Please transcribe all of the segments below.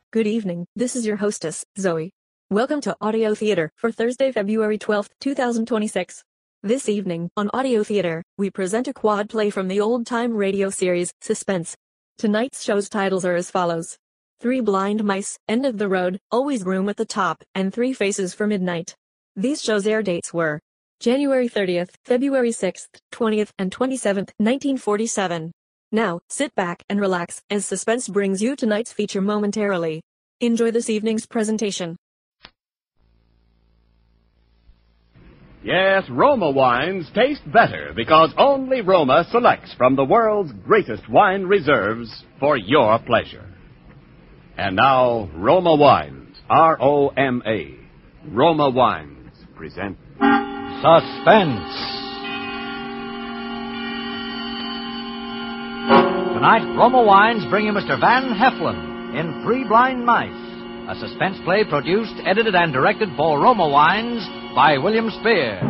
Good evening, this is your hostess, Zoe. Welcome to Audio Theater for Thursday, February 12, 2026. This evening, on Audio Theater, we present a quad play from the old-time radio series, Suspense. Tonight's show's titles are as follows. 3 Blind Mice, End of the Road, Always Room at the Top, and 3 Faces for Midnight. These shows' air dates were January 30th, February 6th, 20th, and 27th, 1947. Now, sit back and relax as Suspense brings you tonight's feature momentarily. Enjoy this evening's presentation. Yes, Roma wines taste better because only Roma selects from the world's greatest wine reserves for your pleasure. And now, Roma Wines, R-O-M-A. Roma Wines present Suspense. Tonight, Roma Wines bring you Mr. Van Heflin in 3 Blind Mice, a suspense play produced, edited, and directed for Roma Wines by William Spear.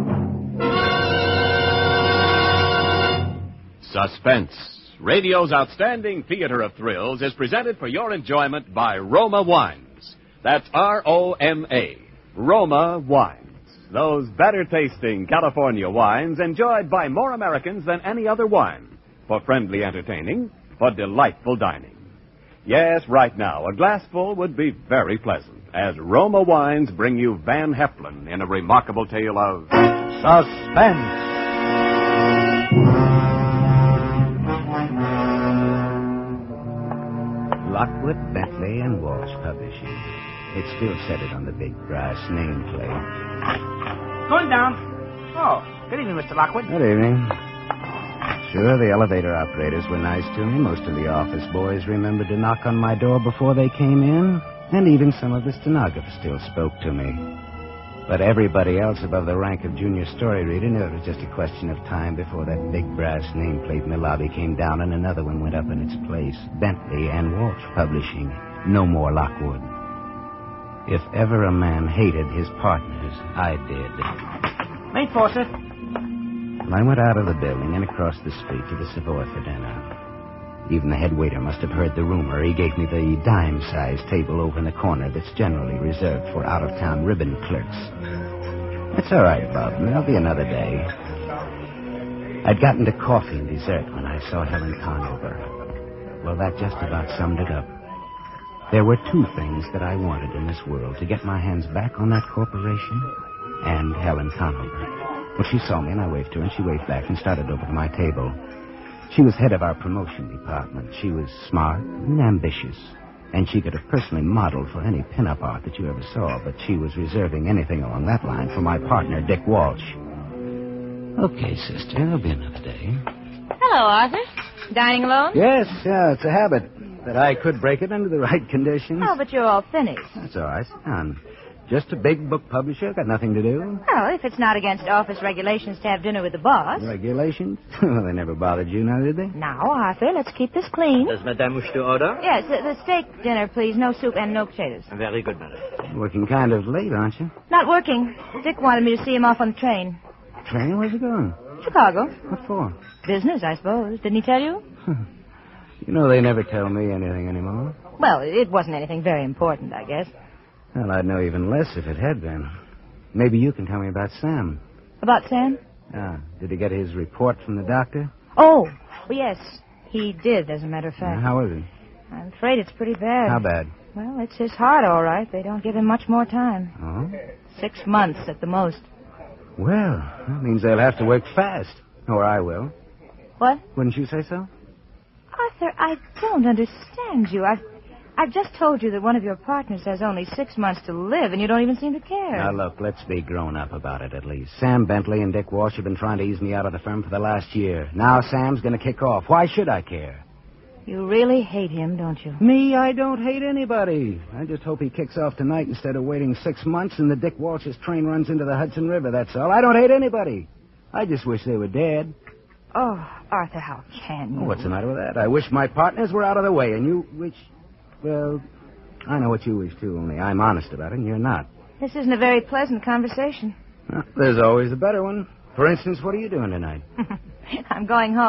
Suspense, radio's outstanding theater of thrills, is presented for your enjoyment by Roma Wines. That's R-O-M-A, Roma Wines. Those better-tasting California wines enjoyed by more Americans than any other wine. For friendly entertaining, for delightful dining. Yes, right now, a glassful would be very pleasant, as Roma Wines bring you Van Heflin in a remarkable tale of Suspense. Lockwood, Bentley, and Walsh Publishing. It still said it on the big brass nameplate. Going down. Oh, good evening, Mr. Lockwood. Good evening. Sure, the elevator operators were nice to me. Most of the office boys remembered to knock on my door before they came in. And even some of the stenographers still spoke to me. But everybody else above the rank of junior story reader knew it was just a question of time before that big brass nameplate in the lobby came down and another one went up in its place. Bentley and Walsh Publishing. No more Lockwood. If ever a man hated his partners, I did. Main Fawcett. I went out of the building and across the street to the Savoy for dinner. Even the head waiter must have heard the rumor. He gave me the dime-sized table over in the corner that's generally reserved for out-of-town ribbon clerks. It's all right, Bob. There'll be another day. I'd gotten to coffee and dessert when I saw Helen Conover. Well, that just about summed it up. There were 2 things that I wanted in this world: to get my hands back on that corporation and Helen Conover. Well, she saw me, and I waved to her, and she waved back and started over to my table. She was head of our promotion department. She was smart and ambitious, and she could have personally modeled for any pin-up art that you ever saw, but she was reserving anything along that line for my partner, Dick Walsh. Okay, sister, there'll be another day. Hello, Arthur. Dining alone? Yes, it's a habit, but I could break it under the right conditions. Oh, but you're all finished. That's all right. Sit down. Just a big book publisher, got nothing to do. Well, if it's not against office regulations to have dinner with the boss. Regulations? Well, they never bothered you now, did they? Now, Arthur, let's keep this clean. Does Madame wish to order? Yes, the steak dinner, please. No soup and no potatoes. Very good, madam. Working kind of late, aren't you? Not working. Dick wanted me to see him off on the train. Train? Where's it going? Chicago. What for? Business, I suppose. Didn't he tell you? You know, they never tell me anything anymore. Well, it wasn't anything very important, I guess. Well, I'd know even less if it had been. Maybe you can tell me about Sam. About Sam? Did he get his report from the doctor? Oh, yes. He did, as a matter of fact. How is it? I'm afraid it's pretty bad. How bad? Well, it's his heart, all right. They don't give him much more time. Oh? 6 months at the most. Well, that means they'll have to work fast. Or I will. What? Wouldn't you say so? Arthur, I don't understand you. I've just told you that one of your partners has only 6 months to live, and you don't even seem to care. Now, look, let's be grown up about it, at least. Sam Bentley and Dick Walsh have been trying to ease me out of the firm for the last year. Now Sam's going to kick off. Why should I care? You really hate him, don't you? Me? I don't hate anybody. I just hope he kicks off tonight instead of waiting 6 months and the Dick Walsh's train runs into the Hudson River, that's all. I don't hate anybody. I just wish they were dead. Oh, Arthur, how can you? What's the matter with that? I wish my partners were out of the way, and you wish... Well, I know what you wish, too, only I'm honest about it, and you're not. This isn't a very pleasant conversation. Well, there's always a better one. For instance, what are you doing tonight? I'm going home.